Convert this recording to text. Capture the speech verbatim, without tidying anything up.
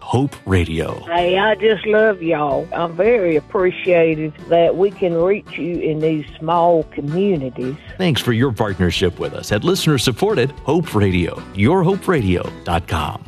Hope Radio. Hey, I just love y'all. I'm very appreciative that we can reach you in these small communities. Thanks for your partnership with us at listener-supported Hope Radio, your hope radio dot com.